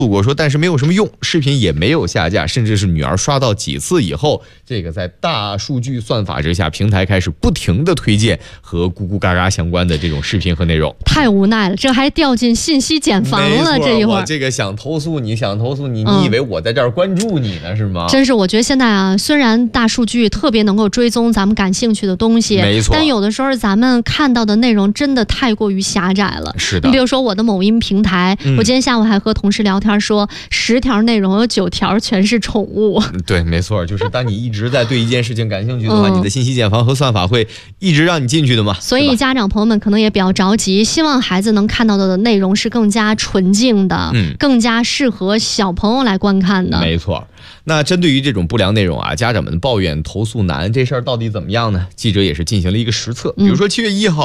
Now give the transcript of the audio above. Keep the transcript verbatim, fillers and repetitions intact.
过说，但是没有什么用，视频也没有下架，甚至是女儿刷到几次以后，这个在大数据算法之下，平台开始不停的推荐和咕咕嘎嘎相关的这种视频和内容。 太无奈了，这还掉进信息茧房了。这一会儿我这个想投诉你，想投诉你，你以为我在这儿关注你呢、嗯、是吗？ 真是，我觉得现在啊，虽然大数据特别能够追踪咱们感兴趣的东西， 没错， 但有的时候咱们看到的内容真的太过于狭窄了。 是的， 你比如说我的某音平台，嗯、我今天下午还和同事聊天说，十条内容有九条全是宠物。 对，没错，就是当你一直在对一件事情感兴趣的话，嗯、你的信息茧房和算法会一直让你进去的嘛。 所以家长朋友们可能也比较着急，希望孩子能看到的内容是更加纯净的，嗯、更加适合小朋友来观看的。 没错。那针对于这种不良内容啊，家长们抱怨投诉难这事儿到底怎么样呢？记者也是进行了一个实测，比如说七月一号。